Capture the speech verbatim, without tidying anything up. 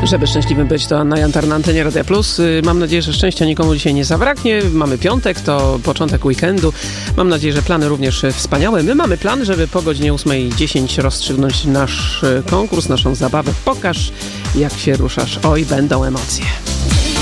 Żeby szczęśliwym być, to Anna Jantar na antenie Radia Plus. Mam nadzieję, że szczęścia nikomu dzisiaj nie zabraknie. Mamy piątek, to początek weekendu. Mam nadzieję, że plany również wspaniałe. My mamy plan, żeby po godzinie ósmej dziesięć rozstrzygnąć nasz konkurs, naszą zabawę. Pokaż, jak się ruszasz. Oj, będą emocje.